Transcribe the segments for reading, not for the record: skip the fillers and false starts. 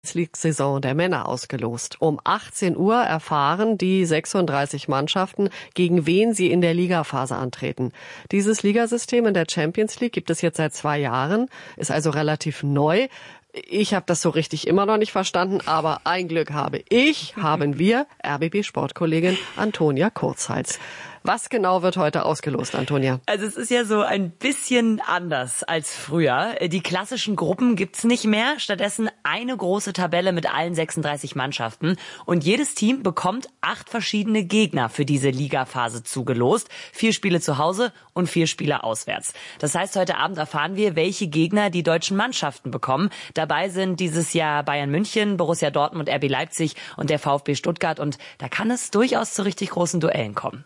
League-Saison der Männer ausgelost. Um 18 Uhr erfahren die 36 Mannschaften, gegen wen sie in der Ligaphase antreten. Dieses Ligasystem in der Champions League gibt es jetzt seit 2 Jahren, ist also relativ neu. Ich habe das so richtig immer noch nicht verstanden, aber ein Glück haben wir, RBB-Sportkollegin Antonia Kurzhals. Was genau wird heute ausgelost, Antonia? Also es ist ja so ein bisschen anders als früher. Die klassischen Gruppen gibt's nicht mehr. Stattdessen eine große Tabelle mit allen 36 Mannschaften. Und jedes Team bekommt 8 verschiedene Gegner für diese Ligaphase zugelost. 4 Spiele zu Hause und 4 Spiele auswärts. Das heißt, heute Abend erfahren wir, welche Gegner die deutschen Mannschaften bekommen. Dabei sind dieses Jahr Bayern München, Borussia Dortmund, RB Leipzig und der VfB Stuttgart. Und da kann es durchaus zu richtig großen Duellen kommen.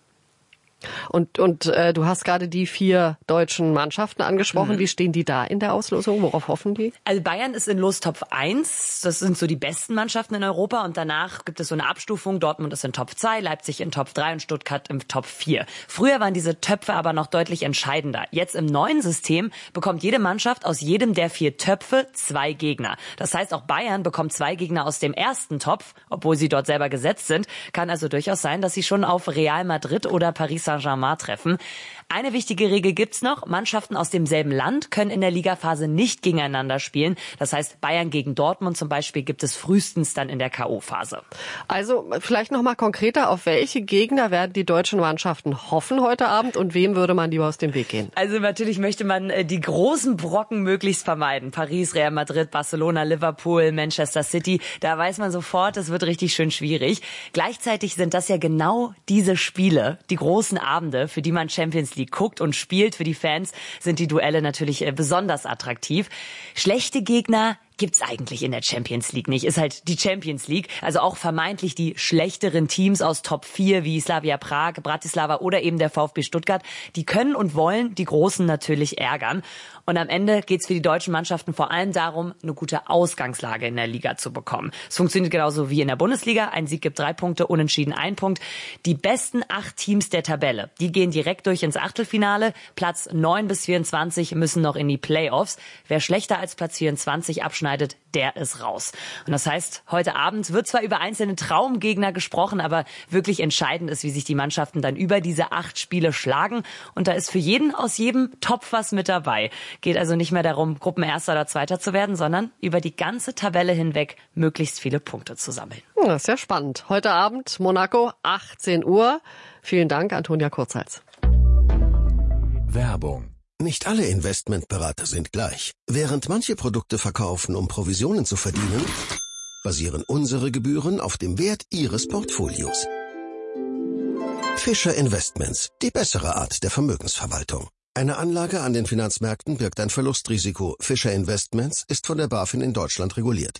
Und du hast gerade die 4 deutschen Mannschaften angesprochen. Wie stehen die da in der Auslosung? Worauf hoffen die? Also Bayern ist in Lostopf 1. Das sind so die besten Mannschaften in Europa. Und danach gibt es so eine Abstufung. Dortmund ist in Top 2, Leipzig in Top 3 und Stuttgart im Top 4. Früher waren diese Töpfe aber noch deutlich entscheidender. Jetzt im neuen System bekommt jede Mannschaft aus jedem der 4 Töpfe 2 Gegner. Das heißt, auch Bayern bekommt 2 Gegner aus dem ersten Topf, obwohl sie dort selber gesetzt sind. Kann also durchaus sein, dass sie schon auf Real Madrid oder Paris Saint-Germain treffen. Eine wichtige Regel gibt's noch. Mannschaften aus demselben Land können in der Ligaphase nicht gegeneinander spielen. Das heißt, Bayern gegen Dortmund zum Beispiel gibt es frühestens dann in der K.O.-Phase. Also vielleicht noch mal konkreter, auf welche Gegner werden die deutschen Mannschaften hoffen heute Abend und wem würde man lieber aus dem Weg gehen? Also natürlich möchte man die großen Brocken möglichst vermeiden. Paris, Real Madrid, Barcelona, Liverpool, Manchester City. Da weiß man sofort, es wird richtig schön schwierig. Gleichzeitig sind das ja genau diese Spiele, die großen Abende, für die man Champions League guckt und spielt. Für die Fans sind die Duelle natürlich besonders attraktiv. Schlechte Gegner gibt's eigentlich in der Champions League nicht. Ist halt die Champions League. Also auch vermeintlich die schlechteren Teams aus Top 4 wie Slavia Prag, Bratislava oder eben der VfB Stuttgart, die können und wollen die Großen natürlich ärgern. Und am Ende geht's für die deutschen Mannschaften vor allem darum, eine gute Ausgangslage in der Liga zu bekommen. Es funktioniert genauso wie in der Bundesliga. Ein Sieg gibt 3 Punkte, Unentschieden 1 Punkt. Die besten 8 Teams der Tabelle, die gehen direkt durch ins Achtelfinale. Platz 9 bis 24 müssen noch in die Playoffs. Wer schlechter als Platz 24 abschneidet, der ist raus. Und das heißt, heute Abend wird zwar über einzelne Traumgegner gesprochen, aber wirklich entscheidend ist, wie sich die Mannschaften dann über diese 8 Spiele schlagen. Und da ist für jeden aus jedem Topf was mit dabei. Geht also nicht mehr darum, Gruppenerster oder Zweiter zu werden, sondern über die ganze Tabelle hinweg möglichst viele Punkte zu sammeln. Das ist ja spannend. Heute Abend Monaco, 18 Uhr. Vielen Dank, Antonia Kurzhals. Werbung. Nicht alle Investmentberater sind gleich. Während manche Produkte verkaufen, um Provisionen zu verdienen, basieren unsere Gebühren auf dem Wert Ihres Portfolios. Fischer Investments, die bessere Art der Vermögensverwaltung. Eine Anlage an den Finanzmärkten birgt ein Verlustrisiko. Fischer Investments ist von der BaFin in Deutschland reguliert.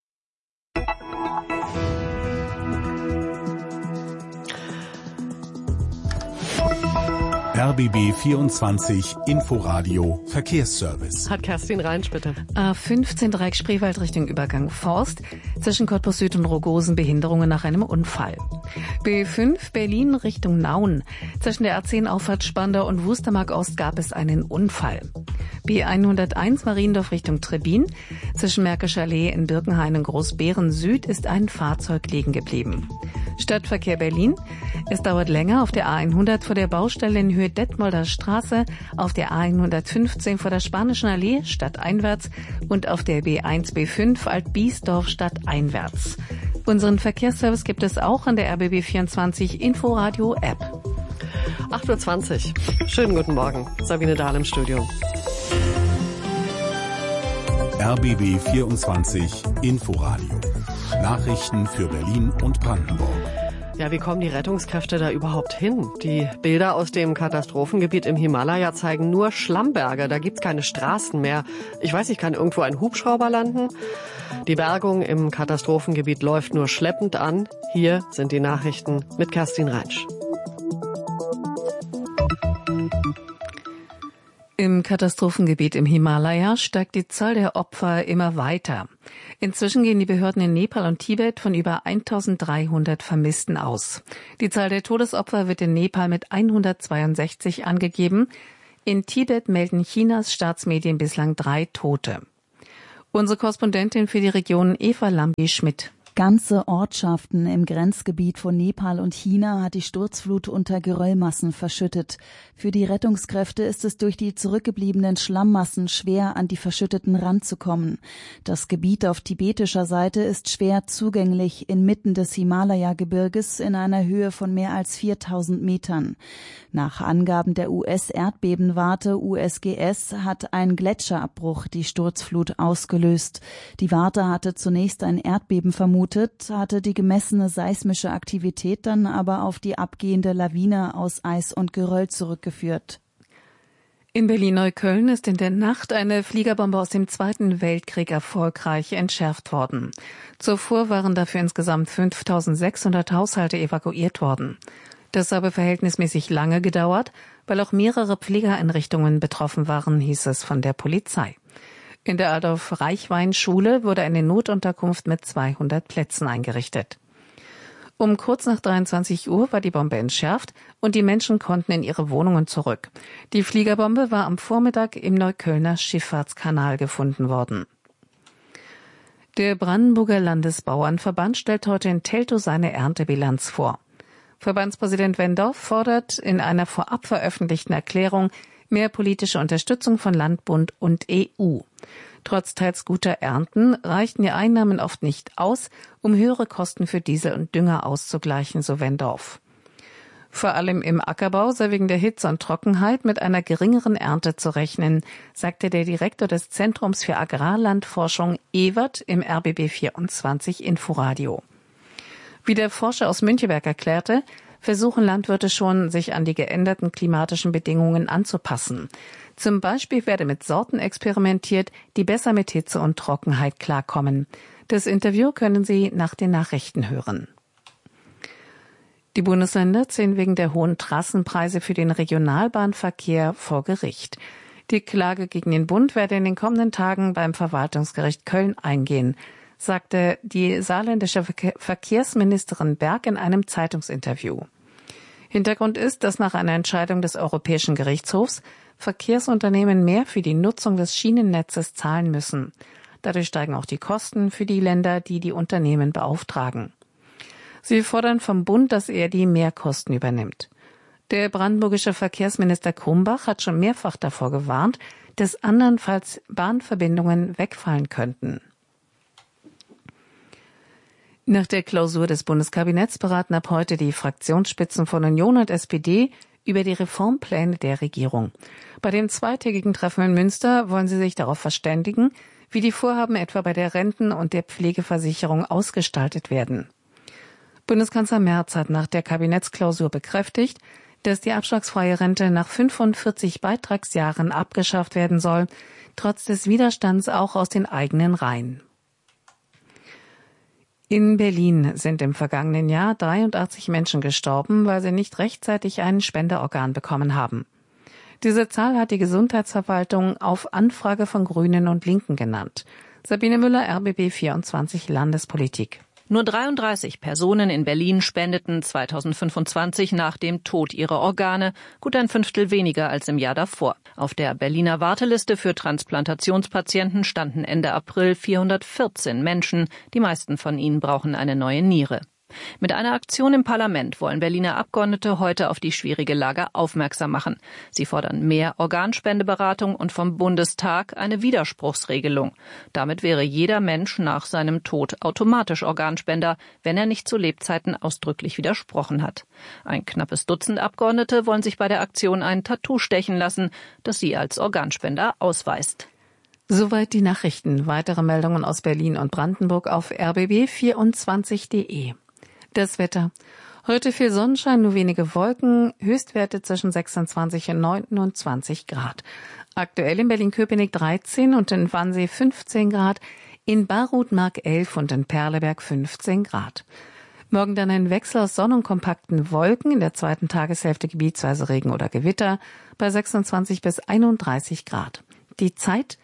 RBB 24 Inforadio Verkehrsservice. Hat Kerstin Reinsch, bitte. A15 Dreieck Spreewald Richtung Übergang Forst. Zwischen Cottbus Süd und Rogosen Behinderungen nach einem Unfall. B5 Berlin Richtung Nauen. Zwischen der A10 Auffahrt Spandau und Wustermark Ost gab es einen Unfall. B101 Mariendorf Richtung Trebin. Zwischen Märkischer Allee in Birkenhain und Großbeeren Süd ist ein Fahrzeug liegen geblieben. Stadtverkehr Berlin. Es dauert länger auf der A100 vor der Baustelle in Höhe Detmolder Straße, auf der A115 vor der Spanischen Allee stadteinwärts und auf der B1 B5 Alt-Biesdorf stadteinwärts. Unseren Verkehrsservice gibt es auch an der RBB 24 Inforadio App. 8:20 Uhr. Schönen guten Morgen. Sabine Dahl im Studio. RBB 24 Inforadio. Nachrichten für Berlin und Brandenburg. Ja, wie kommen die Rettungskräfte da überhaupt hin? Die Bilder aus dem Katastrophengebiet im Himalaya zeigen nur Schlammberge. Da gibt's keine Straßen mehr. Ich weiß nicht, kann irgendwo ein Hubschrauber landen? Die Bergung im Katastrophengebiet läuft nur schleppend an. Hier sind die Nachrichten mit Kerstin Reinsch. Im Katastrophengebiet im Himalaya steigt die Zahl der Opfer immer weiter. Inzwischen gehen die Behörden in Nepal und Tibet von über 1300 Vermissten aus. Die Zahl der Todesopfer wird in Nepal mit 162 angegeben. In Tibet melden Chinas Staatsmedien bislang 3 Tote. Unsere Korrespondentin für die Region Eva Lambi-Schmidt. Ganze Ortschaften im Grenzgebiet von Nepal und China hat die Sturzflut unter Geröllmassen verschüttet. Für die Rettungskräfte ist es durch die zurückgebliebenen Schlammmassen schwer, an die verschütteten ranzukommen. Das Gebiet auf tibetischer Seite ist schwer zugänglich inmitten des Himalaya-Gebirges in einer Höhe von mehr als 4000 Metern. Nach Angaben der US-Erdbebenwarte USGS hat ein Gletscherabbruch die Sturzflut ausgelöst. Die Warte hatte zunächst ein Erdbeben vermutet, hatte die gemessene seismische Aktivität dann aber auf die abgehende Lawine aus Eis und Geröll zurückgeführt. In Berlin-Neukölln ist in der Nacht eine Fliegerbombe aus dem Zweiten Weltkrieg erfolgreich entschärft worden. Zuvor waren dafür insgesamt 5.600 Haushalte evakuiert worden. Das habe verhältnismäßig lange gedauert, weil auch mehrere Pflegeeinrichtungen betroffen waren, hieß es von der Polizei. In der Adolf-Reichwein-Schule wurde eine Notunterkunft mit 200 Plätzen eingerichtet. Um kurz nach 23 Uhr war die Bombe entschärft und die Menschen konnten in ihre Wohnungen zurück. Die Fliegerbombe war am Vormittag im Neuköllner Schifffahrtskanal gefunden worden. Der Brandenburger Landesbauernverband stellt heute in Teltow seine Erntebilanz vor. Verbandspräsident Wendorf fordert in einer vorab veröffentlichten Erklärung mehr politische Unterstützung von Land, Bund und EU. Trotz teils guter Ernten reichten die Einnahmen oft nicht aus, um höhere Kosten für Diesel und Dünger auszugleichen, so Wendorf. Vor allem im Ackerbau sei wegen der Hitze und Trockenheit mit einer geringeren Ernte zu rechnen, sagte der Direktor des Zentrums für Agrarlandforschung Ewert im RBB 24 Inforadio. Wie der Forscher aus Müncheberg erklärte, versuchen Landwirte schon, sich an die geänderten klimatischen Bedingungen anzupassen. Zum Beispiel werde mit Sorten experimentiert, die besser mit Hitze und Trockenheit klarkommen. Das Interview können Sie nach den Nachrichten hören. Die Bundesländer ziehen wegen der hohen Trassenpreise für den Regionalbahnverkehr vor Gericht. Die Klage gegen den Bund werde in den kommenden Tagen beim Verwaltungsgericht Köln eingehen, sagte die saarländische Verkehrsministerin Berg in einem Zeitungsinterview. Hintergrund ist, dass nach einer Entscheidung des Europäischen Gerichtshofs Verkehrsunternehmen mehr für die Nutzung des Schienennetzes zahlen müssen. Dadurch steigen auch die Kosten für die Länder, die die Unternehmen beauftragen. Sie fordern vom Bund, dass er die Mehrkosten übernimmt. Der brandenburgische Verkehrsminister Krumbach hat schon mehrfach davor gewarnt, dass andernfalls Bahnverbindungen wegfallen könnten. Nach der Klausur des Bundeskabinetts beraten ab heute die Fraktionsspitzen von Union und SPD über die Reformpläne der Regierung. Bei dem zweitägigen Treffen in Münster wollen sie sich darauf verständigen, wie die Vorhaben etwa bei der Renten- und der Pflegeversicherung ausgestaltet werden. Bundeskanzler Merz hat nach der Kabinettsklausur bekräftigt, dass die abschlagsfreie Rente nach 45 Beitragsjahren abgeschafft werden soll, trotz des Widerstands auch aus den eigenen Reihen. In Berlin sind im vergangenen Jahr 83 Menschen gestorben, weil sie nicht rechtzeitig ein Spenderorgan bekommen haben. Diese Zahl hat die Gesundheitsverwaltung auf Anfrage von Grünen und Linken genannt. Sabine Müller, RBB 24 Landespolitik. Nur 33 Personen in Berlin spendeten 2025 nach dem Tod ihre Organe, gut ein Fünftel weniger als im Jahr davor. Auf der Berliner Warteliste für Transplantationspatienten standen Ende April 414 Menschen. Die meisten von ihnen brauchen eine neue Niere. Mit einer Aktion im Parlament wollen Berliner Abgeordnete heute auf die schwierige Lage aufmerksam machen. Sie fordern mehr Organspendeberatung und vom Bundestag eine Widerspruchsregelung. Damit wäre jeder Mensch nach seinem Tod automatisch Organspender, wenn er nicht zu Lebzeiten ausdrücklich widersprochen hat. Ein knappes Dutzend Abgeordnete wollen sich bei der Aktion ein Tattoo stechen lassen, das sie als Organspender ausweist. Soweit die Nachrichten. Weitere Meldungen aus Berlin und Brandenburg auf rbb24.de. Das Wetter. Heute viel Sonnenschein, nur wenige Wolken, Höchstwerte zwischen 26 und 29 Grad. Aktuell in Berlin-Köpenick 13 und in Wannsee 15 Grad, in Barut-Mark 11 und in Perleberg 15 Grad. Morgen dann ein Wechsel aus Sonne und kompakten Wolken, in der zweiten Tageshälfte gebietsweise Regen oder Gewitter, bei 26 bis 31 Grad. Die Zeit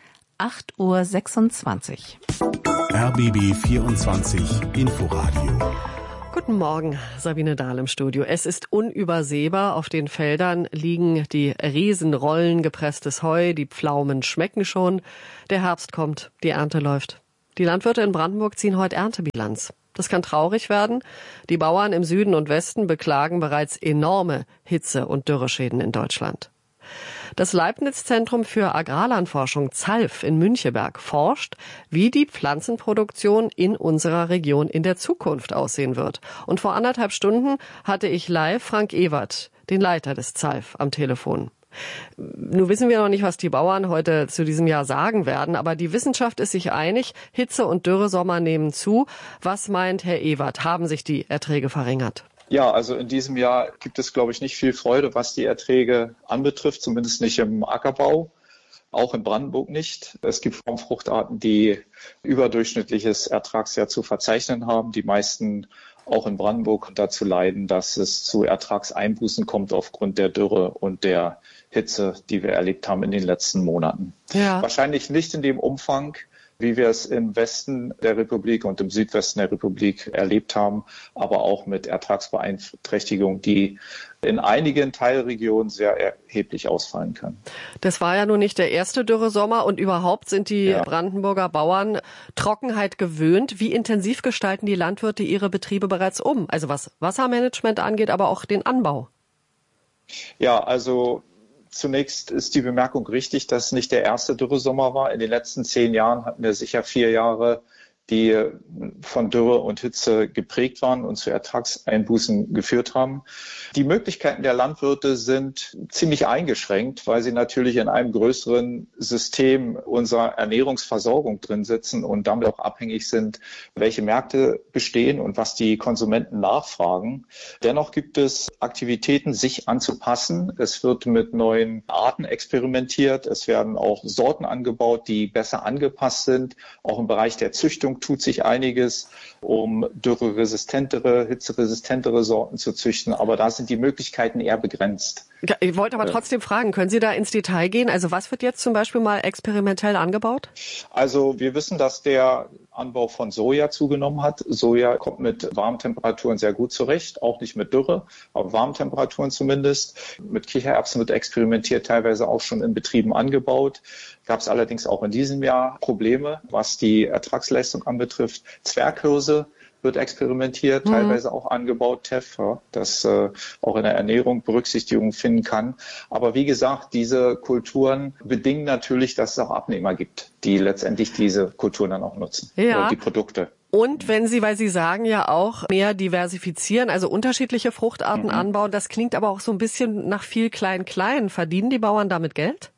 8:26 Uhr. RBB 24 Inforadio Guten Morgen, Sabine Dahl im Studio. Es ist unübersehbar. Auf den Feldern liegen die Riesenrollen gepresstes Heu, die Pflaumen schmecken schon. Der Herbst kommt, die Ernte läuft. Die Landwirte in Brandenburg ziehen heute Erntebilanz. Das kann traurig werden. Die Bauern im Süden und Westen beklagen bereits enorme Hitze- und Dürreschäden in Deutschland. Das Leibniz-Zentrum für Agrarlandforschung ZALF in Müncheberg forscht, wie die Pflanzenproduktion in unserer Region in der Zukunft aussehen wird. Und vor 1,5 Stunden hatte ich live Frank Ewert, den Leiter des ZALF, am Telefon. Nun wissen wir noch nicht, was die Bauern heute zu diesem Jahr sagen werden, aber die Wissenschaft ist sich einig, Hitze- und Dürresommer nehmen zu. Was meint Herr Ewert? Haben sich die Erträge verringert? Ja, also in diesem Jahr gibt es, glaube ich, nicht viel Freude, was die Erträge anbetrifft, zumindest nicht im Ackerbau, auch in Brandenburg nicht. Es gibt Fruchtarten, die überdurchschnittliches Ertragsjahr zu verzeichnen haben. Die meisten auch in Brandenburg dazu leiden, dass es zu Ertragseinbußen kommt aufgrund der Dürre und der Hitze, die wir erlebt haben in den letzten Monaten. Ja. Wahrscheinlich nicht in dem Umfang, wie wir es im Westen der Republik und im Südwesten der Republik erlebt haben, aber auch mit Ertragsbeeinträchtigungen, die in einigen Teilregionen sehr erheblich ausfallen können. Das war ja nun nicht der erste Dürresommer und überhaupt sind die Brandenburger Bauern Trockenheit gewöhnt. Wie intensiv gestalten die Landwirte ihre Betriebe bereits um? Also was Wassermanagement angeht, aber auch den Anbau. Ja, also zunächst ist die Bemerkung richtig, dass es nicht der erste Dürresommer war. In den letzten 10 Jahren hatten wir sicher 4 Jahre, die von Dürre und Hitze geprägt waren und zu Ertragseinbußen geführt haben. Die Möglichkeiten der Landwirte sind ziemlich eingeschränkt, weil sie natürlich in einem größeren System unserer Ernährungsversorgung drin sitzen und damit auch abhängig sind, welche Märkte bestehen und was die Konsumenten nachfragen. Dennoch gibt es Aktivitäten, sich anzupassen. Es wird mit neuen Arten experimentiert. Es werden auch Sorten angebaut, die besser angepasst sind. Auch im Bereich der Züchtung tut sich einiges, um dürreresistentere, hitzeresistentere Sorten zu züchten. Aber da sind die Möglichkeiten eher begrenzt. Ich wollte aber trotzdem fragen, können Sie da ins Detail gehen? Also was wird jetzt zum Beispiel mal experimentell angebaut? Also wir wissen, dass der Anbau von Soja zugenommen hat. Soja kommt mit warmen Temperaturen sehr gut zurecht, auch nicht mit Dürre, aber warmen Temperaturen zumindest. Mit Kichererbsen wird experimentiert, teilweise auch schon in Betrieben angebaut. Gab es allerdings auch in diesem Jahr Probleme, was die Ertragsleistung anbetrifft. Zwerghirse wird experimentiert, teilweise auch angebaut, Teff, das auch in der Ernährung Berücksichtigung finden kann. Aber wie gesagt, diese Kulturen bedingen natürlich, dass es auch Abnehmer gibt, die letztendlich diese Kulturen dann auch nutzen, oder die Produkte. Und wenn Sie, weil Sie sagen ja auch, mehr diversifizieren, also unterschiedliche Fruchtarten anbauen, das klingt aber auch so ein bisschen nach viel Klein-Klein. Verdienen die Bauern damit Geld?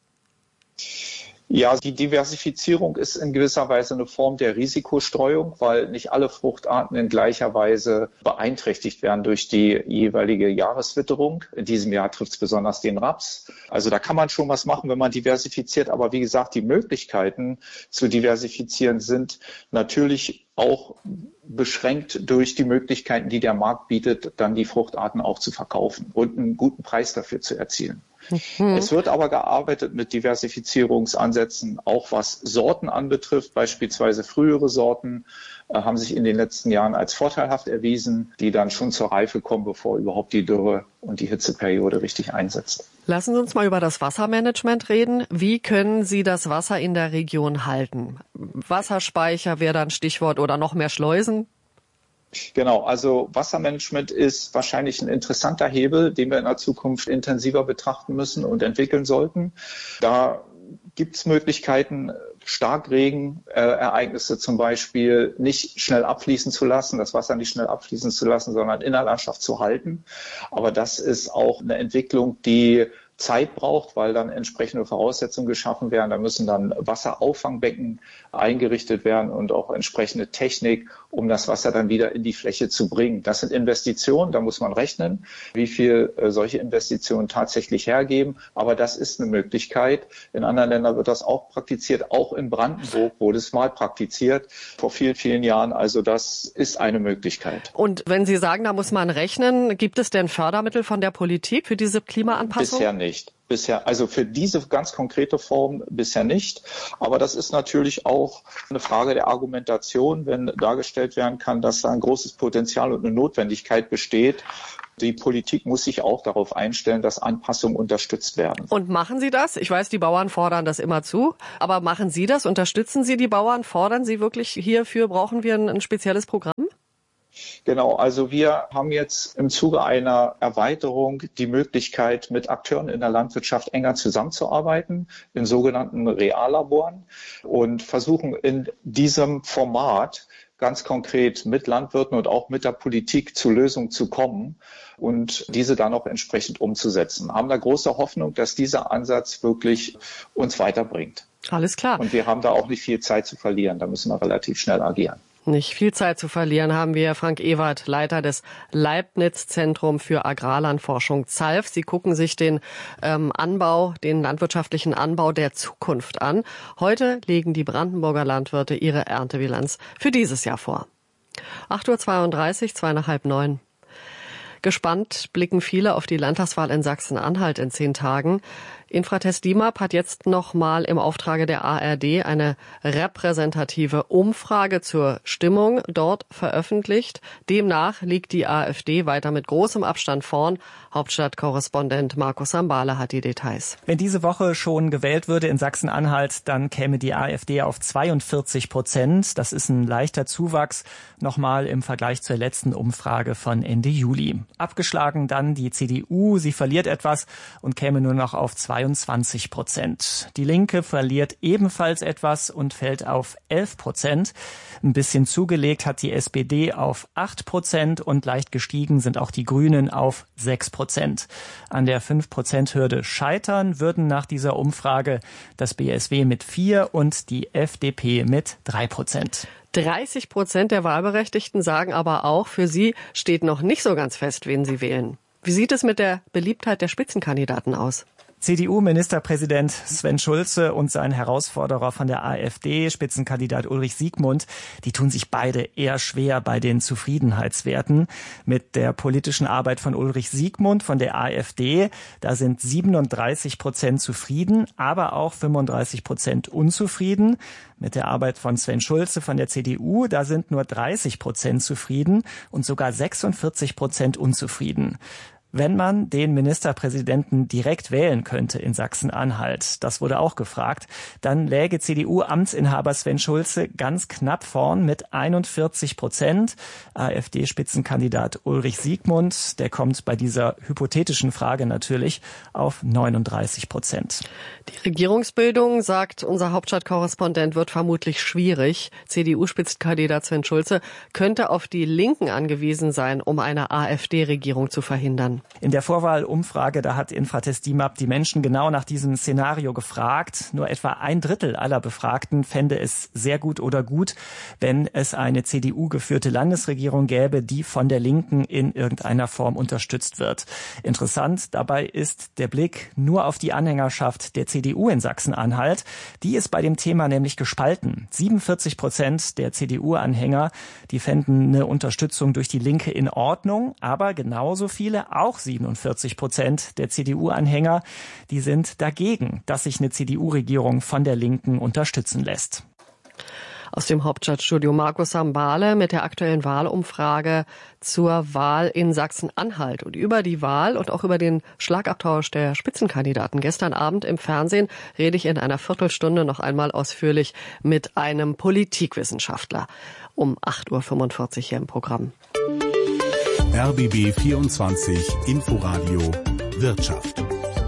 Ja, die Diversifizierung ist in gewisser Weise eine Form der Risikostreuung, weil nicht alle Fruchtarten in gleicher Weise beeinträchtigt werden durch die jeweilige Jahreswitterung. In diesem Jahr trifft es besonders den Raps. Also da kann man schon was machen, wenn man diversifiziert. Aber wie gesagt, die Möglichkeiten zu diversifizieren sind natürlich auch beschränkt durch die Möglichkeiten, die der Markt bietet, dann die Fruchtarten auch zu verkaufen und einen guten Preis dafür zu erzielen. Es wird aber gearbeitet mit Diversifizierungsansätzen, auch was Sorten anbetrifft. Beispielsweise frühere Sorten haben sich in den letzten Jahren als vorteilhaft erwiesen, die dann schon zur Reife kommen, bevor überhaupt die Dürre und die Hitzeperiode richtig einsetzt. Lassen Sie uns mal über das Wassermanagement reden. Wie können Sie das Wasser in der Region halten? Wasserspeicher wäre dann Stichwort oder noch mehr Schleusen? Genau, also Wassermanagement ist wahrscheinlich ein interessanter Hebel, den wir in der Zukunft intensiver betrachten müssen und entwickeln sollten. Da gibt es Möglichkeiten, Starkregenereignisse zum Beispiel nicht schnell abfließen zu lassen, das Wasser nicht schnell abfließen zu lassen, sondern in der Landschaft zu halten. Aber das ist auch eine Entwicklung, die Zeit braucht, weil dann entsprechende Voraussetzungen geschaffen werden. Da müssen dann Wasserauffangbecken eingerichtet werden und auch entsprechende Technik, um das Wasser dann wieder in die Fläche zu bringen. Das sind Investitionen, da muss man rechnen, wie viel solche Investitionen tatsächlich hergeben. Aber das ist eine Möglichkeit. In anderen Ländern wird das auch praktiziert. Auch in Brandenburg wurde es mal praktiziert, vor vielen, vielen Jahren. Also das ist eine Möglichkeit. Und wenn Sie sagen, da muss man rechnen, gibt es denn Fördermittel von der Politik für diese Klimaanpassung? Bisher nicht. bisher, also für diese ganz konkrete Form bisher nicht. Aber das ist natürlich auch eine Frage der Argumentation, wenn dargestellt werden kann, dass da ein großes Potenzial und eine Notwendigkeit besteht. Die Politik muss sich auch darauf einstellen, dass Anpassungen unterstützt werden. Und machen Sie das? Ich weiß, die Bauern fordern das immer zu. Aber machen Sie das? Unterstützen Sie die Bauern? Fordern Sie wirklich, hierfür brauchen wir ein spezielles Programm? Genau, also wir haben jetzt im Zuge einer Erweiterung die Möglichkeit, mit Akteuren in der Landwirtschaft enger zusammenzuarbeiten, in sogenannten Reallaboren, und versuchen in diesem Format ganz konkret mit Landwirten und auch mit der Politik zu Lösungen zu kommen und diese dann auch entsprechend umzusetzen. Haben da große Hoffnung, dass dieser Ansatz wirklich uns weiterbringt. Alles klar. Und wir haben da auch nicht viel Zeit zu verlieren, da müssen wir relativ schnell agieren. Nicht viel Zeit zu verlieren haben wir Frank Ewert, Leiter des Leibniz-Zentrum für Agrarlandforschung ZALF. Sie gucken sich den Anbau, den landwirtschaftlichen Anbau der Zukunft an. Heute legen die Brandenburger Landwirte ihre Erntebilanz für dieses Jahr vor. 8:32 Uhr, 8:45. Gespannt blicken viele auf die Landtagswahl in Sachsen-Anhalt in 10 Tagen. Infratest DIMAP hat jetzt nochmal im Auftrage der ARD eine repräsentative Umfrage zur Stimmung dort veröffentlicht. Demnach liegt die AfD weiter mit großem Abstand vorn. Hauptstadtkorrespondent Markus Sambale hat die Details. Wenn diese Woche schon gewählt würde in Sachsen-Anhalt, dann käme die AfD auf 42%. Das ist ein leichter Zuwachs, nochmal im Vergleich zur letzten Umfrage von Ende Juli. Abgeschlagen dann die CDU. Sie verliert etwas und käme nur noch auf 22%. Die Linke verliert ebenfalls etwas und fällt auf 11%. Ein bisschen zugelegt hat die SPD auf 8% und leicht gestiegen sind auch die Grünen auf 6%. An der 5%-Hürde scheitern würden nach dieser Umfrage das BSW mit 4% und die FDP mit 3%. 30% der Wahlberechtigten sagen aber auch, für sie steht noch nicht so ganz fest, wen sie wählen. Wie sieht es mit der Beliebtheit der Spitzenkandidaten aus? CDU-Ministerpräsident Sven Schulze und sein Herausforderer von der AfD, Spitzenkandidat Ulrich Siegmund, die tun sich beide eher schwer bei den Zufriedenheitswerten. Mit der politischen Arbeit von Ulrich Siegmund von der AfD, da sind 37% zufrieden, aber auch 35% unzufrieden. Mit der Arbeit von Sven Schulze von der CDU, da sind nur 30% zufrieden und sogar 46% unzufrieden. Wenn man den Ministerpräsidenten direkt wählen könnte in Sachsen-Anhalt, das wurde auch gefragt, dann läge CDU-Amtsinhaber Sven Schulze ganz knapp vorn mit 41%. AfD-Spitzenkandidat Ulrich Siegmund, der kommt bei dieser hypothetischen Frage natürlich auf 39%. Die Regierungsbildung, sagt unser Hauptstadtkorrespondent, wird vermutlich schwierig. CDU-Spitzenkandidat Sven Schulze könnte auf die Linken angewiesen sein, um eine AfD-Regierung zu verhindern. In der Vorwahlumfrage, da hat Infratest DIMAP die Menschen genau nach diesem Szenario gefragt. Nur etwa 1/3 aller Befragten fände es sehr gut oder gut, wenn es eine CDU-geführte Landesregierung gäbe, die von der Linken in irgendeiner Form unterstützt wird. Interessant dabei ist der Blick nur auf die Anhängerschaft der CDU in Sachsen-Anhalt. Die ist bei dem Thema nämlich gespalten. 47% der CDU-Anhänger, die fänden eine Unterstützung durch die Linke in Ordnung, aber genauso viele, auch 47% der CDU-Anhänger, die sind dagegen, dass sich eine CDU-Regierung von der Linken unterstützen lässt. Aus dem Hauptstadtstudio Markus Sambale mit der aktuellen Wahlumfrage zur Wahl in Sachsen-Anhalt. Und über die Wahl und auch über den Schlagabtausch der Spitzenkandidaten gestern Abend im Fernsehen rede ich in einer Viertelstunde noch einmal ausführlich mit einem Politikwissenschaftler um 8:45 Uhr hier im Programm. RBB 24 Inforadio Wirtschaft.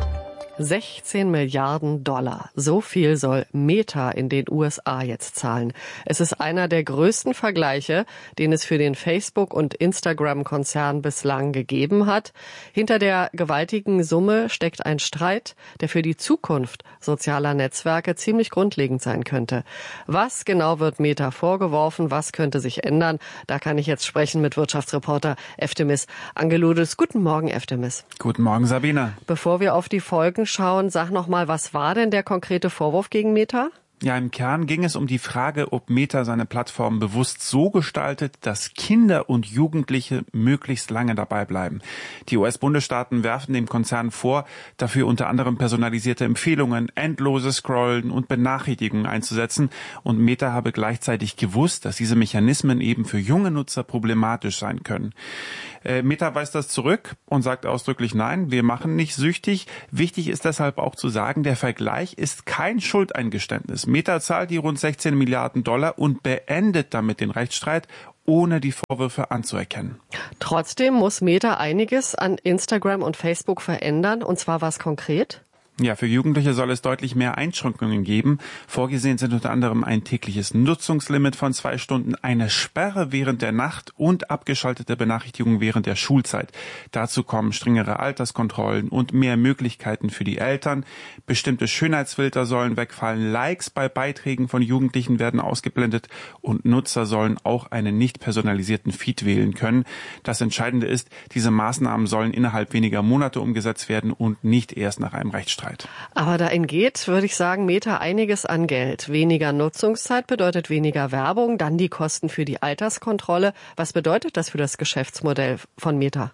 16 Milliarden $. So viel soll Meta in den USA jetzt zahlen. Es ist einer der größten Vergleiche, den es für den Facebook- und Instagram-Konzern bislang gegeben hat. Hinter der gewaltigen Summe steckt ein Streit, der für die Zukunft sozialer Netzwerke ziemlich grundlegend sein könnte. Was genau wird Meta vorgeworfen? Was könnte sich ändern? Da kann ich jetzt sprechen mit Wirtschaftsreporter Eftemis Angeludis. Guten Morgen, Eftemis. Guten Morgen, Sabine. Bevor wir auf die Folgen schauen, sag noch mal, was war denn der konkrete Vorwurf gegen Meta? Ja, im Kern ging es um die Frage, ob Meta seine Plattform bewusst so gestaltet, dass Kinder und Jugendliche möglichst lange dabei bleiben. Die US-Bundesstaaten werfen dem Konzern vor, dafür unter anderem personalisierte Empfehlungen, endloses Scrollen und Benachrichtigungen einzusetzen. Und Meta habe gleichzeitig gewusst, dass diese Mechanismen eben für junge Nutzer problematisch sein können. Meta weist das zurück und sagt ausdrücklich nein, wir machen nicht süchtig. Wichtig ist deshalb auch zu sagen, der Vergleich ist kein Schuldeingeständnis. Meta zahlt die rund 16 Milliarden Dollar und beendet damit den Rechtsstreit, ohne die Vorwürfe anzuerkennen. Trotzdem muss Meta einiges an Instagram und Facebook verändern, und zwar was konkret? Ja, für Jugendliche soll es deutlich mehr Einschränkungen geben. Vorgesehen sind unter anderem ein tägliches Nutzungslimit von 2 Stunden, eine Sperre während der Nacht und abgeschaltete Benachrichtigungen während der Schulzeit. Dazu kommen strengere Alterskontrollen und mehr Möglichkeiten für die Eltern. Bestimmte Schönheitsfilter sollen wegfallen, Likes bei Beiträgen von Jugendlichen werden ausgeblendet und Nutzer sollen auch einen nicht personalisierten Feed wählen können. Das Entscheidende ist, diese Maßnahmen sollen innerhalb weniger Monate umgesetzt werden und nicht erst nach einem Rechtsstreit. Aber da entgeht, würde ich sagen, Meta einiges an Geld. Weniger Nutzungszeit bedeutet weniger Werbung, dann die Kosten für die Alterskontrolle. Was bedeutet das für das Geschäftsmodell von Meta?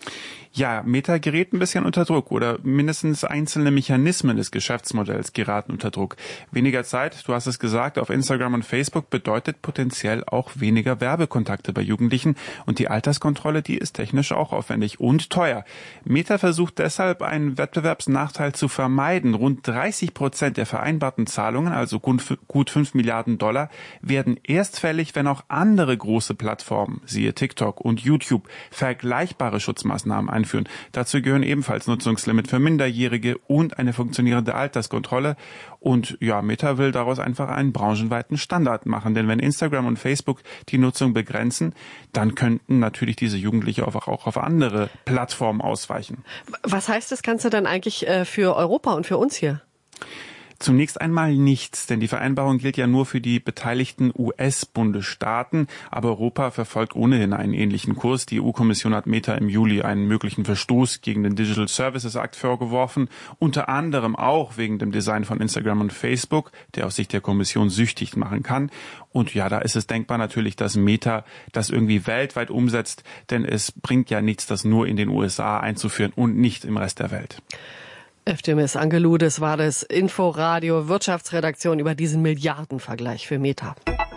Ja, Meta gerät ein bisschen unter Druck oder mindestens einzelne Mechanismen des Geschäftsmodells geraten unter Druck. Weniger Zeit, du hast es gesagt, auf Instagram und Facebook bedeutet potenziell auch weniger Werbekontakte bei Jugendlichen und die Alterskontrolle, die ist technisch auch aufwendig und teuer. Meta versucht deshalb, einen Wettbewerbsnachteil zu vermeiden. Rund 30% der vereinbarten Zahlungen, also gut 5 Milliarden Dollar, werden erst fällig, wenn auch andere große Plattformen, siehe TikTok und YouTube, vergleichbare Schutzmaßnahmen einführen. Dazu gehören ebenfalls Nutzungslimit für Minderjährige und eine funktionierende Alterskontrolle. Und ja, Meta will daraus einfach einen branchenweiten Standard machen. Denn wenn Instagram und Facebook die Nutzung begrenzen, dann könnten natürlich diese Jugendliche auch auf andere Plattformen ausweichen. Was heißt das Ganze dann eigentlich für Europa und für uns hier? Zunächst einmal nichts, denn die Vereinbarung gilt ja nur für die beteiligten US-Bundesstaaten, aber Europa verfolgt ohnehin einen ähnlichen Kurs. Die EU-Kommission hat Meta im Juli einen möglichen Verstoß gegen den Digital Services Act vorgeworfen, unter anderem auch wegen dem Design von Instagram und Facebook, der aus Sicht der Kommission süchtig machen kann. Und ja, da ist es denkbar natürlich, dass Meta das irgendwie weltweit umsetzt, denn es bringt ja nichts, das nur in den USA einzuführen und nicht im Rest der Welt. Eftemis Angeludes war das Inforadio Wirtschaftsredaktion über diesen Milliardenvergleich für Meta.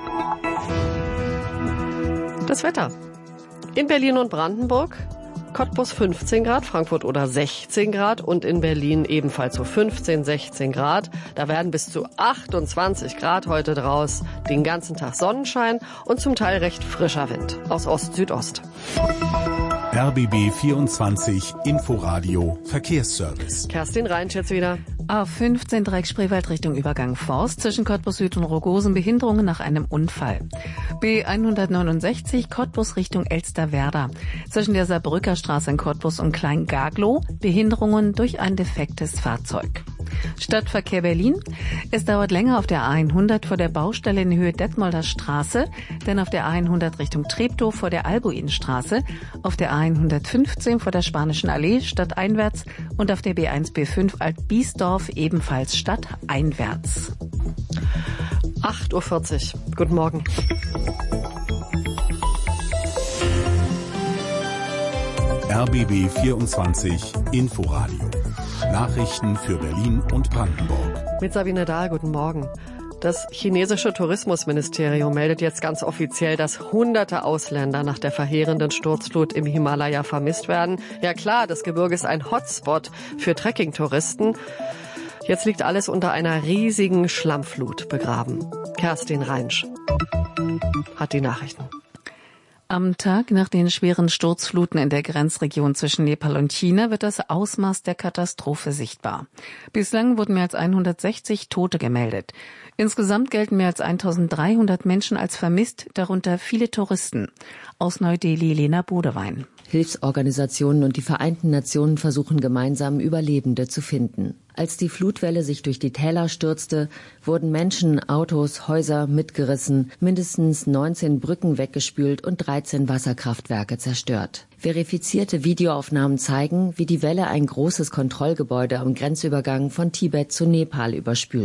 Das Wetter. In Berlin und Brandenburg, Cottbus 15 Grad, Frankfurt oder 16 Grad und in Berlin ebenfalls so 15, 16 Grad. Da werden bis zu 28 Grad heute draus, den ganzen Tag Sonnenschein und zum Teil recht frischer Wind aus Ost-Südost. RBB 24 Inforadio Verkehrsservice. Kerstin Reinsch jetzt wieder. A15 Dreieck Spreewald Richtung Übergang Forst zwischen Cottbus Süd und Rogosen Behinderungen nach einem Unfall. B169 Cottbus Richtung Elsterwerda zwischen der Saarbrücker Straße in Cottbus und Klein-Gaglow Behinderungen durch ein defektes Fahrzeug. Stadtverkehr Berlin. Es dauert länger auf der A100 vor der Baustelle in Höhe Detmolder Straße, denn auf der A100 Richtung Treptow vor der Albuinstraße, auf der A115 vor der Spanischen Allee stadteinwärts und auf der B1B5 Alt-Biesdorf ebenfalls stadteinwärts. 8:40 Uhr. Guten Morgen. RBB 24 Inforadio. Nachrichten für Berlin und Brandenburg. Mit Sabine Dahl, guten Morgen. Das chinesische Tourismusministerium meldet jetzt ganz offiziell, dass Hunderte Ausländer nach der verheerenden Sturzflut im Himalaya vermisst werden. Ja klar, das Gebirge ist ein Hotspot für Trekkingtouristen. Jetzt liegt alles unter einer riesigen Schlammflut begraben. Kerstin Reinsch hat die Nachrichten. Am Tag nach den schweren Sturzfluten in der Grenzregion zwischen Nepal und China wird das Ausmaß der Katastrophe sichtbar. Bislang wurden mehr als 160 Tote gemeldet. Insgesamt gelten mehr als 1300 Menschen als vermisst, darunter viele Touristen. Aus Neu-Delhi Lena Bodewein. Hilfsorganisationen und die Vereinten Nationen versuchen gemeinsam, Überlebende zu finden. Als die Flutwelle sich durch die Täler stürzte, wurden Menschen, Autos, Häuser mitgerissen, mindestens 19 Brücken weggespült und 13 Wasserkraftwerke zerstört. Verifizierte Videoaufnahmen zeigen, wie die Welle ein großes Kontrollgebäude am Grenzübergang von Tibet zu Nepal überspülte.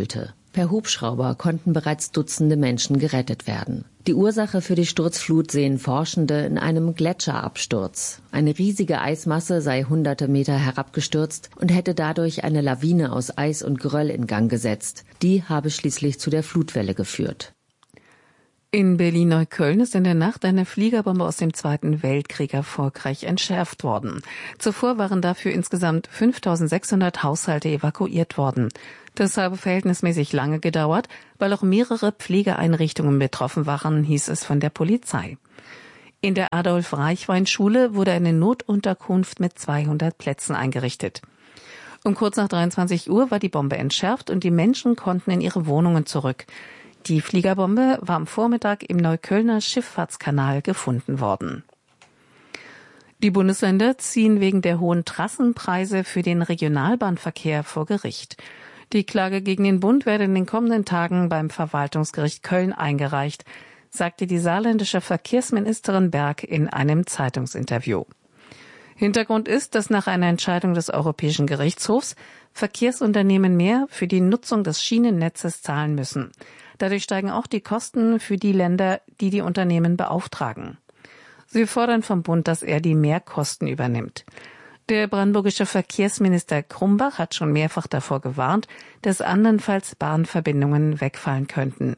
Per Hubschrauber konnten bereits Dutzende Menschen gerettet werden. Die Ursache für die Sturzflut sehen Forschende in einem Gletscherabsturz. Eine riesige Eismasse sei hunderte Meter herabgestürzt und hätte dadurch eine Lawine aus Eis und Geröll in Gang gesetzt. Die habe schließlich zu der Flutwelle geführt. In Berlin-Neukölln ist in der Nacht eine Fliegerbombe aus dem Zweiten Weltkrieg erfolgreich entschärft worden. Zuvor waren dafür insgesamt 5.600 Haushalte evakuiert worden. Das habe verhältnismäßig lange gedauert, weil auch mehrere Pflegeeinrichtungen betroffen waren, hieß es von der Polizei. In der Adolf-Reichwein-Schule wurde eine Notunterkunft mit 200 Plätzen eingerichtet. Um kurz nach 23 Uhr war die Bombe entschärft und die Menschen konnten in ihre Wohnungen zurück. Die Fliegerbombe war am Vormittag im Neuköllner Schifffahrtskanal gefunden worden. Die Bundesländer ziehen wegen der hohen Trassenpreise für den Regionalbahnverkehr vor Gericht. Die Klage gegen den Bund werde in den kommenden Tagen beim Verwaltungsgericht Köln eingereicht, sagte die saarländische Verkehrsministerin Berg in einem Zeitungsinterview. Hintergrund ist, dass nach einer Entscheidung des Europäischen Gerichtshofs Verkehrsunternehmen mehr für die Nutzung des Schienennetzes zahlen müssen. Dadurch steigen auch die Kosten für die Länder, die die Unternehmen beauftragen. Sie fordern vom Bund, dass er die Mehrkosten übernimmt. Der brandenburgische Verkehrsminister Krumbach hat schon mehrfach davor gewarnt, dass andernfalls Bahnverbindungen wegfallen könnten.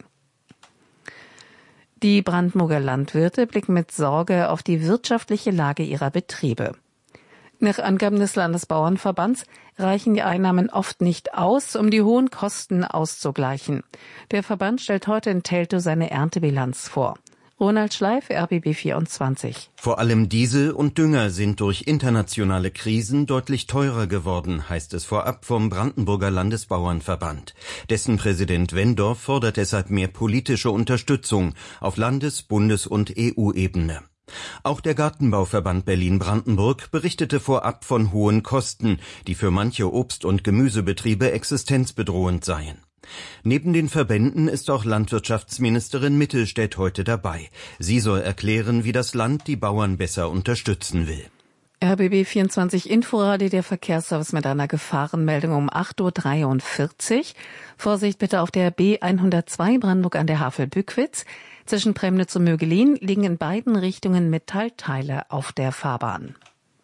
Die Brandenburger Landwirte blicken mit Sorge auf die wirtschaftliche Lage ihrer Betriebe. Nach Angaben des Landesbauernverbands reichen die Einnahmen oft nicht aus, um die hohen Kosten auszugleichen. Der Verband stellt heute in Teltow seine Erntebilanz vor. Ronald Schleif, RBB 24. Vor allem Diesel und Dünger sind durch internationale Krisen deutlich teurer geworden, heißt es vorab vom Brandenburger Landesbauernverband. Dessen Präsident Wendorf fordert deshalb mehr politische Unterstützung auf Landes-, Bundes- und EU-Ebene. Auch der Gartenbauverband Berlin-Brandenburg berichtete vorab von hohen Kosten, die für manche Obst- und Gemüsebetriebe existenzbedrohend seien. Neben den Verbänden ist auch Landwirtschaftsministerin Mittelstädt heute dabei. Sie soll erklären, wie das Land die Bauern besser unterstützen will. RBB 24 Inforadio, der Verkehrsservice mit einer Gefahrenmeldung um 8.43 Uhr. Vorsicht bitte auf der B102 Brandenburg an der Havel-Bückwitz. Zwischen Premnitz und Mögelin liegen in beiden Richtungen Metallteile auf der Fahrbahn.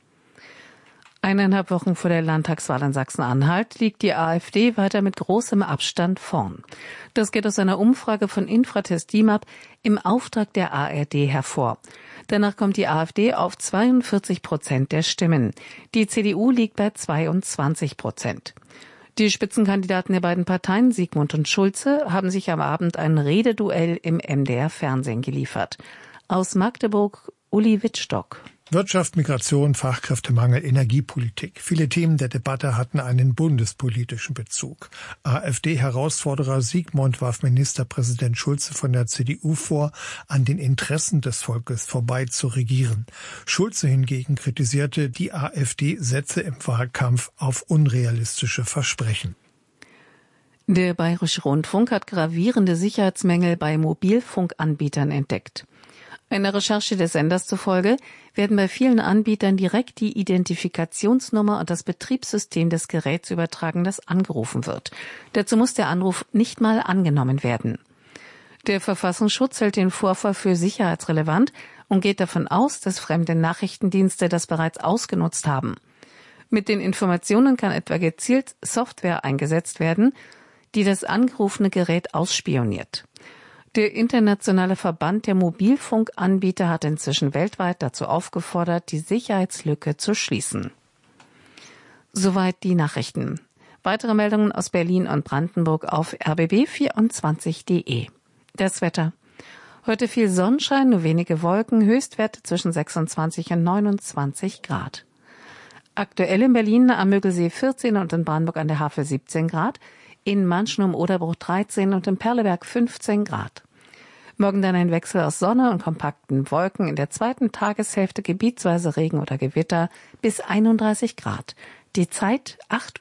1,5 Wochen vor der Landtagswahl in Sachsen-Anhalt liegt die AfD weiter mit großem Abstand vorn. Das geht aus einer Umfrage von Infratest DIMAP im Auftrag der ARD hervor. Danach kommt die AfD auf 42% der Stimmen. Die CDU liegt bei 22%. Die Spitzenkandidaten der beiden Parteien, Sigmund und Schulze, haben sich am Abend ein Rededuell im MDR-Fernsehen geliefert. Aus Magdeburg, Uli Wittstock. Wirtschaft, Migration, Fachkräftemangel, Energiepolitik. Viele Themen der Debatte hatten einen bundespolitischen Bezug. AfD-Herausforderer Sigmund warf Ministerpräsident Schulze von der CDU vor, an den Interessen des Volkes vorbei zu regieren. Schulze hingegen kritisierte, die AfD setze im Wahlkampf auf unrealistische Versprechen. Der Bayerische Rundfunk hat gravierende Sicherheitsmängel bei Mobilfunkanbietern entdeckt. Einer Recherche des Senders zufolge werden bei vielen Anbietern direkt die Identifikationsnummer und das Betriebssystem des Geräts übertragen, das angerufen wird. Dazu muss der Anruf nicht mal angenommen werden. Der Verfassungsschutz hält den Vorfall für sicherheitsrelevant und geht davon aus, dass fremde Nachrichtendienste das bereits ausgenutzt haben. Mit den Informationen kann etwa gezielt Software eingesetzt werden, die das angerufene Gerät ausspioniert. Der internationale Verband der Mobilfunkanbieter hat inzwischen weltweit dazu aufgefordert, die Sicherheitslücke zu schließen. Soweit die Nachrichten. Weitere Meldungen aus Berlin und Brandenburg auf rbb24.de. Das Wetter. Heute viel Sonnenschein, nur wenige Wolken, Höchstwerte zwischen 26 und 29 Grad. Aktuell in Berlin am Mögelsee 14 und in Brandenburg an der Havel 17 Grad, in Manschen um Oderbruch 13 und im Perleberg 15 Grad. Morgen dann ein Wechsel aus Sonne und kompakten Wolken, in der zweiten Tageshälfte gebietsweise Regen oder Gewitter bis 31 Grad. Die Zeit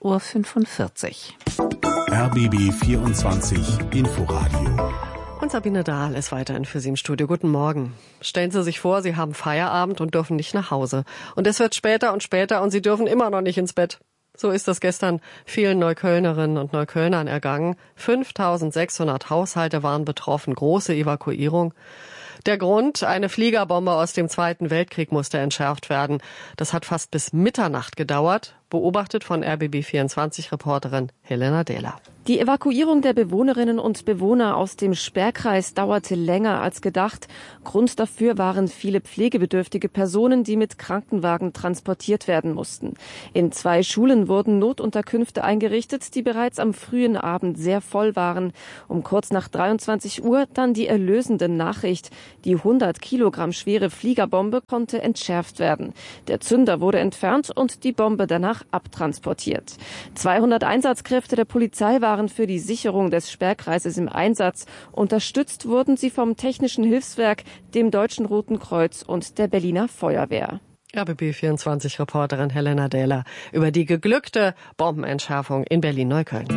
8.45 Uhr. RBB 24 Inforadio. Und Sabine Dahl ist weiterhin für Sie im Studio. Guten Morgen. Stellen Sie sich vor, Sie haben Feierabend und dürfen nicht nach Hause. Und es wird später und später und Sie dürfen immer noch nicht ins Bett. So ist es gestern vielen Neuköllnerinnen und Neuköllnern ergangen. 5.600 Haushalte waren betroffen, große Evakuierung. Der Grund, eine Fliegerbombe aus dem Zweiten Weltkrieg musste entschärft werden. Das hat fast bis Mitternacht gedauert, beobachtet von RBB24-Reporterin Helena Dehler. Die Evakuierung der Bewohnerinnen und Bewohner aus dem Sperrkreis dauerte länger als gedacht. Grund dafür waren viele pflegebedürftige Personen, die mit Krankenwagen transportiert werden mussten. In 2 Schulen wurden Notunterkünfte eingerichtet, die bereits am frühen Abend sehr voll waren. Um kurz nach 23 Uhr dann die erlösende Nachricht. Die 100 Kilogramm schwere Fliegerbombe konnte entschärft werden. Der Zünder wurde entfernt und die Bombe danach abtransportiert. 200 Einsatzkräfte der Polizei waren für die Sicherung des Sperrkreises im Einsatz. Unterstützt wurden sie vom Technischen Hilfswerk, dem Deutschen Roten Kreuz und der Berliner Feuerwehr. RBB24-Reporterin Helena Dehler über die geglückte Bombenentschärfung in Berlin-Neukölln.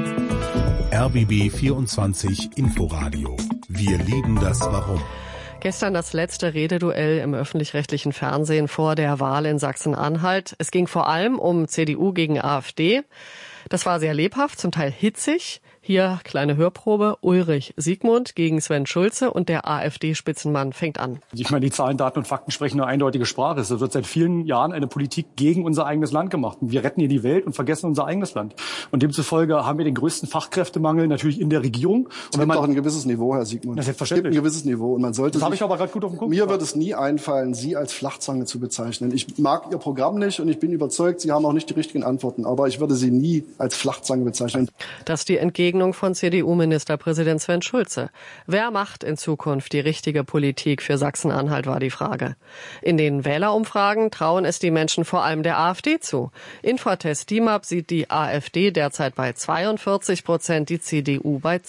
RBB24 Inforadio. Wir lieben das Warum. Gestern das letzte Rededuell im öffentlich-rechtlichen Fernsehen vor der Wahl in Sachsen-Anhalt. Es ging vor allem um CDU gegen AfD. Das war sehr lebhaft, zum Teil hitzig. Hier kleine Hörprobe. Ulrich Siegmund gegen Sven Schulze und der AfD-Spitzenmann fängt an. Ich meine, die Zahlen, Daten und Fakten sprechen eine eindeutige Sprache. Es wird seit vielen Jahren eine Politik gegen unser eigenes Land gemacht. Und wir retten hier die Welt und vergessen unser eigenes Land. Und demzufolge haben wir den größten Fachkräftemangel natürlich in der Regierung. Und es gibt auch ein gewisses Niveau, Herr Siegmund. Das ist selbstverständlich. Es gibt ein gewisses Niveau. Und man sollte das habe ich aber gerade gut auf dem Kopf. Mir wird es nie einfallen, Sie als Flachzange zu bezeichnen. Ich mag Ihr Programm nicht und ich bin überzeugt, Sie haben auch nicht die richtigen Antworten. Aber ich würde Sie nie als Flachzange bezeichnen. Das ist die Entgegnung von CDU-Ministerpräsident Sven Schulze. Wer macht in Zukunft die richtige Politik für Sachsen-Anhalt, war die Frage. In den Wählerumfragen trauen es die Menschen vor allem der AfD zu. Infratest DIMAP sieht die AfD derzeit bei 42%, die CDU bei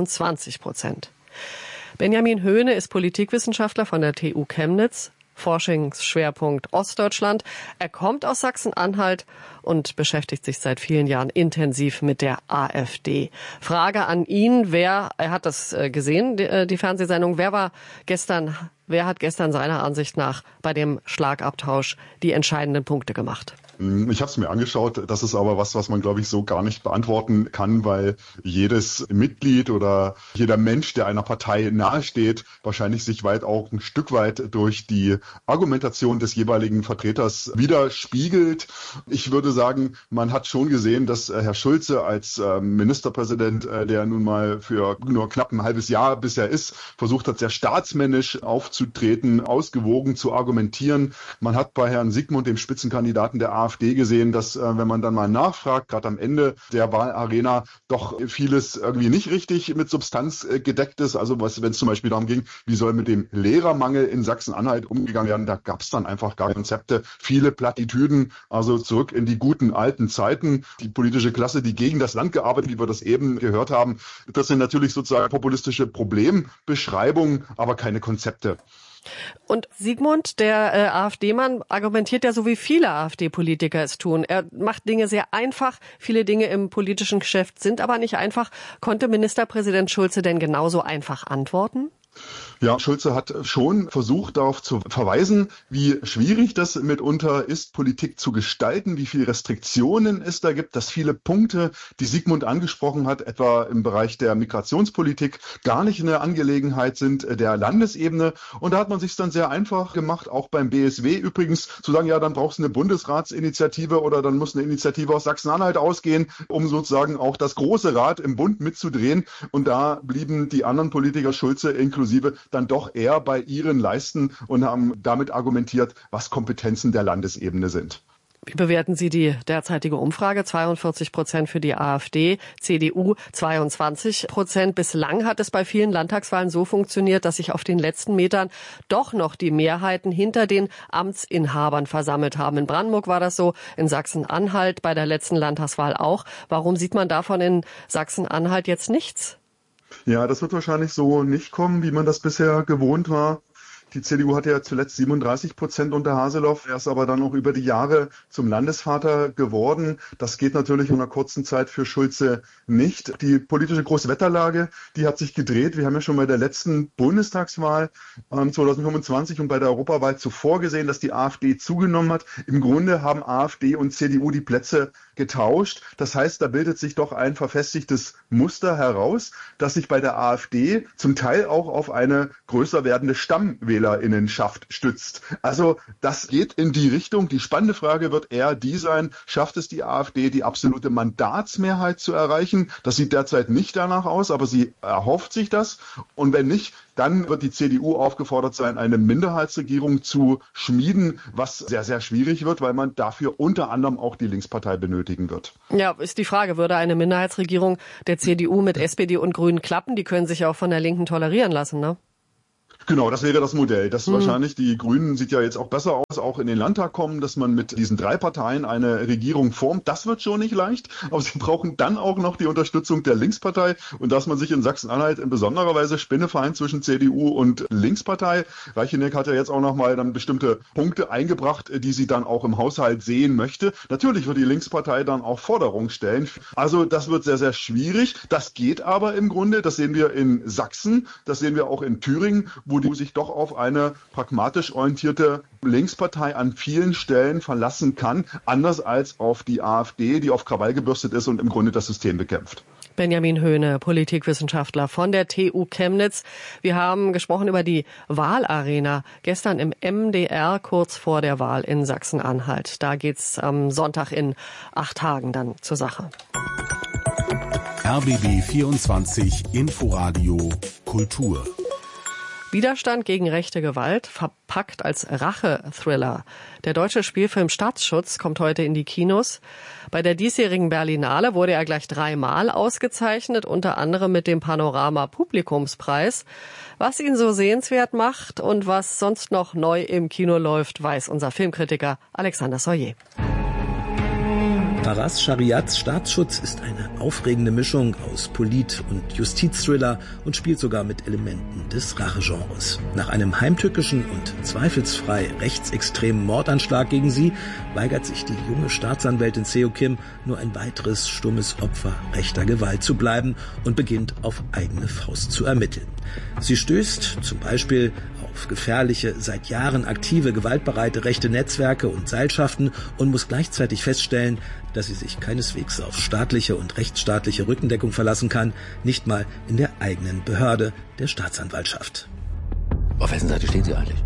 22%. Benjamin Höhne ist Politikwissenschaftler von der TU Chemnitz, Forschungsschwerpunkt Ostdeutschland. Er kommt aus Sachsen-Anhalt und beschäftigt sich seit vielen Jahren intensiv mit der AfD. Frage an ihn, er hat das gesehen, die Fernsehsendung, wer hat gestern seiner Ansicht nach bei dem Schlagabtausch die entscheidenden Punkte gemacht? Ich habe es mir angeschaut, das ist aber was man, glaube ich, so gar nicht beantworten kann, weil jedes Mitglied oder jeder Mensch, der einer Partei nahesteht, wahrscheinlich sich auch ein Stück weit durch die Argumentation des jeweiligen Vertreters widerspiegelt. Ich würde sagen, man hat schon gesehen, dass Herr Schulze als Ministerpräsident, der nun mal für nur knapp ein halbes Jahr bisher ist, versucht hat, sehr staatsmännisch aufzutreten, ausgewogen zu argumentieren. Man hat bei Herrn Siegmund, dem Spitzenkandidaten der AfD, gesehen, dass, wenn man dann mal nachfragt, gerade am Ende der Wahlarena, doch vieles irgendwie nicht richtig mit Substanz gedeckt ist. Also wenn es zum Beispiel darum ging, wie soll mit dem Lehrermangel in Sachsen-Anhalt umgegangen werden, da gab es dann einfach gar Konzepte, viele Plattitüden, also zurück in die guten alten Zeiten. Die politische Klasse, die gegen das Land gearbeitet, wie wir das eben gehört haben, das sind natürlich sozusagen populistische Problembeschreibungen, aber keine Konzepte. Und Siegmund, der AfD-Mann, argumentiert ja so, wie viele AfD-Politiker es tun. Er macht Dinge sehr einfach. Viele Dinge im politischen Geschäft sind aber nicht einfach. Konnte Ministerpräsident Schulze denn genauso einfach antworten? Ja, Schulze hat schon versucht, darauf zu verweisen, wie schwierig das mitunter ist, Politik zu gestalten, wie viele Restriktionen es da gibt, dass viele Punkte, die Siegmund angesprochen hat, etwa im Bereich der Migrationspolitik, gar nicht eine Angelegenheit sind der Landesebene. Und da hat man sich dann sehr einfach gemacht, auch beim BSW übrigens, zu sagen, ja, dann brauchst du eine Bundesratsinitiative oder dann muss eine Initiative aus Sachsen-Anhalt ausgehen, um sozusagen auch das große Rad im Bund mitzudrehen. Und da blieben die anderen Politiker, Schulze inklusive, dann doch eher bei ihren Leisten und haben damit argumentiert, was Kompetenzen der Landesebene sind. Wie bewerten Sie die derzeitige Umfrage? 42% für die AfD, CDU 22%. Bislang hat es bei vielen Landtagswahlen so funktioniert, dass sich auf den letzten Metern doch noch die Mehrheiten hinter den Amtsinhabern versammelt haben. In Brandenburg war das so, in Sachsen-Anhalt bei der letzten Landtagswahl auch. Warum sieht man davon in Sachsen-Anhalt jetzt nichts? Ja, das wird wahrscheinlich so nicht kommen, wie man das bisher gewohnt war. Die CDU hatte ja zuletzt 37% unter Haseloff. Er ist aber dann auch über die Jahre zum Landesvater geworden. Das geht natürlich in einer kurzen Zeit für Schulze nicht. Die politische Großwetterlage, die hat sich gedreht. Wir haben ja schon bei der letzten Bundestagswahl 2025 und bei der Europawahl zuvor gesehen, dass die AfD zugenommen hat. Im Grunde haben AfD und CDU die Plätze getauscht. Das heißt, da bildet sich doch ein verfestigtes Muster heraus, das sich bei der AfD zum Teil auch auf eine größer werdende Stammwählerinnenschaft stützt. Also das geht in die Richtung. Die spannende Frage wird eher die sein, schafft es die AfD, die absolute Mandatsmehrheit zu erreichen? Das sieht derzeit nicht danach aus, aber sie erhofft sich das. Und wenn nicht, dann wird die CDU aufgefordert sein, eine Minderheitsregierung zu schmieden, was sehr, sehr schwierig wird, weil man dafür unter anderem auch die Linkspartei benötigen wird. Ja, ist die Frage, würde eine Minderheitsregierung der CDU mit SPD und Grünen klappen? Die können sich ja auch von der Linken tolerieren lassen, ne? Genau, das wäre das Modell. Das wahrscheinlich, die Grünen sieht ja jetzt auch besser aus, auch in den Landtag kommen, dass man mit diesen 3 Parteien eine Regierung formt. Das wird schon nicht leicht, aber sie brauchen dann auch noch die Unterstützung der Linkspartei und dass man sich in Sachsen-Anhalt in besonderer Weise Spinnefeind zwischen CDU und Linkspartei. Reicheneck hat ja jetzt auch nochmal dann bestimmte Punkte eingebracht, die sie dann auch im Haushalt sehen möchte. Natürlich wird die Linkspartei dann auch Forderungen stellen. Also das wird sehr, sehr schwierig. Das geht aber im Grunde, das sehen wir in Sachsen, das sehen wir auch in Thüringen, wo die sich doch auf eine pragmatisch orientierte Linkspartei an vielen Stellen verlassen kann, anders als auf die AfD, die auf Krawall gebürstet ist und im Grunde das System bekämpft. Benjamin Höhne, Politikwissenschaftler von der TU Chemnitz. Wir haben gesprochen über die Wahlarena gestern im MDR kurz vor der Wahl in Sachsen-Anhalt. Da geht's am Sonntag in 8 Tagen dann zur Sache. RBB 24 Inforadio Kultur. Widerstand gegen rechte Gewalt, verpackt als Rache-Thriller. Der deutsche Spielfilm Staatsschutz kommt heute in die Kinos. Bei der diesjährigen Berlinale wurde er gleich 3-mal ausgezeichnet, unter anderem mit dem Panorama-Publikumspreis. Was ihn so sehenswert macht und was sonst noch neu im Kino läuft, weiß unser Filmkritiker Alexander Soyer. Faraz Shariats Staatsschutz ist eine aufregende Mischung aus Polit- und Justizthriller und spielt sogar mit Elementen des Rachegenres. Nach einem heimtückischen und zweifelsfrei rechtsextremen Mordanschlag gegen sie weigert sich die junge Staatsanwältin Seo Kim, nur ein weiteres stummes Opfer rechter Gewalt zu bleiben und beginnt auf eigene Faust zu ermitteln. Sie stößt zum Beispiel auf gefährliche, seit Jahren aktive, gewaltbereite rechte Netzwerke und Seilschaften und muss gleichzeitig feststellen, dass sie sich keineswegs auf staatliche und rechtsstaatliche Rückendeckung verlassen kann, nicht mal in der eigenen Behörde, der Staatsanwaltschaft. Auf wessen Seite stehen Sie eigentlich?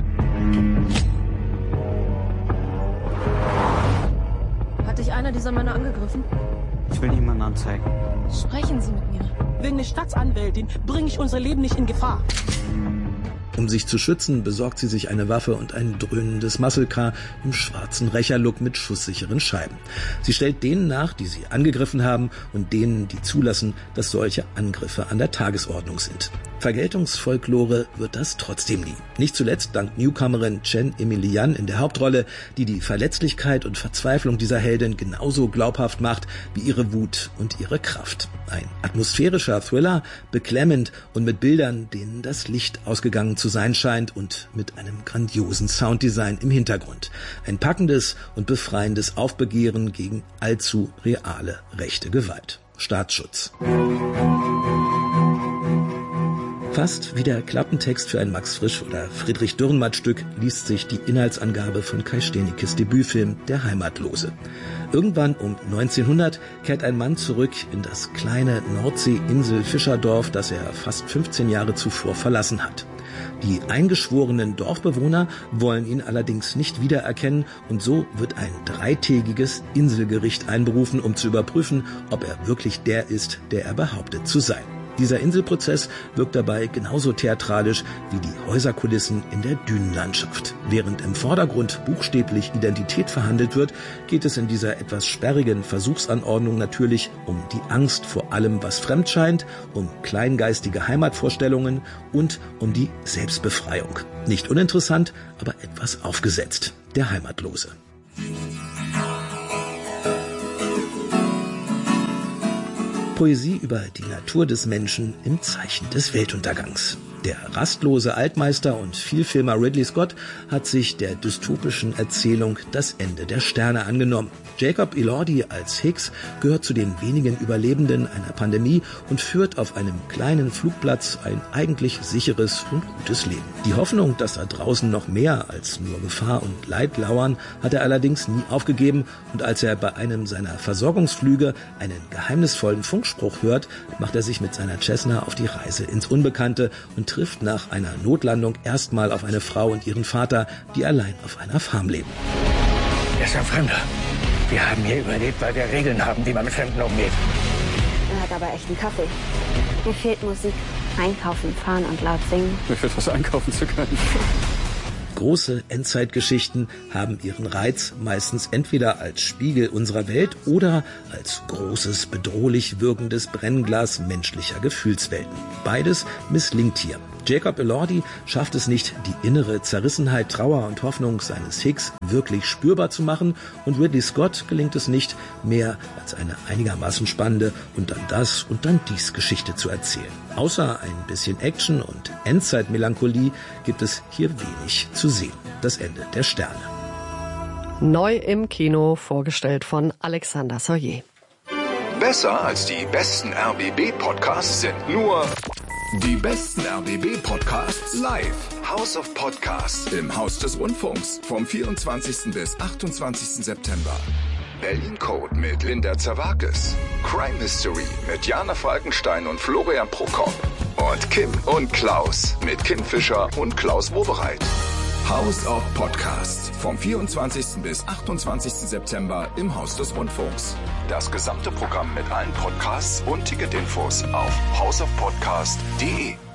Hat dich einer dieser Männer angegriffen? Ich will niemanden anzeigen. Sprechen Sie mit mir. Wegen der Staatsanwältin bringe ich unser Leben nicht in Gefahr. Um sich zu schützen, besorgt sie sich eine Waffe und ein dröhnendes Muscle Car im schwarzen Rächerlook mit schusssicheren Scheiben. Sie stellt denen nach, die sie angegriffen haben und denen, die zulassen, dass solche Angriffe an der Tagesordnung sind. Vergeltungsfolklore wird das trotzdem nie. Nicht zuletzt dank Newcomerin Chen Emilian in der Hauptrolle, die die Verletzlichkeit und Verzweiflung dieser Heldin genauso glaubhaft macht wie ihre Wut und ihre Kraft. Ein atmosphärischer Thriller, beklemmend und mit Bildern, denen das Licht ausgegangen zu sein scheint und mit einem grandiosen Sounddesign im Hintergrund. Ein packendes und befreiendes Aufbegehren gegen allzu reale rechte Gewalt. Staatsschutz. Fast wie der Klappentext für ein Max Frisch oder Friedrich Dürrenmatt-Stück liest sich die Inhaltsangabe von Kai Stenicke's Debütfilm Der Heimatlose. Irgendwann um 1900 kehrt ein Mann zurück in das kleine Nordsee-Insel-Fischerdorf, das er fast 15 Jahre zuvor verlassen hat. Die eingeschworenen Dorfbewohner wollen ihn allerdings nicht wiedererkennen und so wird ein 3-tägiges Inselgericht einberufen, um zu überprüfen, ob er wirklich der ist, der er behauptet zu sein. Dieser Inselprozess wirkt dabei genauso theatralisch wie die Häuserkulissen in der Dünenlandschaft. Während im Vordergrund buchstäblich Identität verhandelt wird, geht es in dieser etwas sperrigen Versuchsanordnung natürlich um die Angst vor allem, was fremd scheint, um kleingeistige Heimatvorstellungen und um die Selbstbefreiung. Nicht uninteressant, aber etwas aufgesetzt. Der Heimatlose. Poesie über die Natur des Menschen im Zeichen des Weltuntergangs. Der rastlose Altmeister und Vielfilmer Ridley Scott hat sich der dystopischen Erzählung Das Ende der Sterne angenommen. Jacob Elordi als Higgs gehört zu den wenigen Überlebenden einer Pandemie und führt auf einem kleinen Flugplatz ein eigentlich sicheres und gutes Leben. Die Hoffnung, dass da draußen noch mehr als nur Gefahr und Leid lauern, hat er allerdings nie aufgegeben, und als er bei einem seiner Versorgungsflüge einen geheimnisvollen Funkspruch hört, macht er sich mit seiner Cessna auf die Reise ins Unbekannte und trifft nach einer Notlandung erstmal auf eine Frau und ihren Vater, die allein auf einer Farm leben. Er ist ein Fremder. Wir haben hier überlebt, weil wir Regeln haben, wie man mit Fremden umgeht. Er hat aber echt einen Kaffee. Mir fehlt Musik. Einkaufen, fahren und laut singen. Mir fehlt was einkaufen zu können. Große Endzeitgeschichten haben ihren Reiz meistens entweder als Spiegel unserer Welt oder als großes, bedrohlich wirkendes Brennglas menschlicher Gefühlswelten. Beides misslingt hier. Jacob Elordi schafft es nicht, die innere Zerrissenheit, Trauer und Hoffnung seines Higgs wirklich spürbar zu machen, und Ridley Scott gelingt es nicht, mehr als eine einigermaßen spannende und dann das und dann dies Geschichte zu erzählen. Außer ein bisschen Action und Endzeitmelancholie gibt es hier wenig zu sehen. Das Ende der Sterne. Neu im Kino, vorgestellt von Alexander Soyer. Besser als die besten RBB-Podcasts sind nur die besten RBB-Podcasts live. House of Podcasts im Haus des Rundfunks vom 24. bis 28. September. Berlin Code mit Linda Zerwakis. Crime Mystery mit Jana Falkenstein und Florian Prokop. Und Kim und Klaus mit Kim Fischer und Klaus Wowereit. House of Podcasts vom 24. bis 28. September im Haus des Rundfunks. Das gesamte Programm mit allen Podcasts und Ticketinfos auf houseofpodcast.de.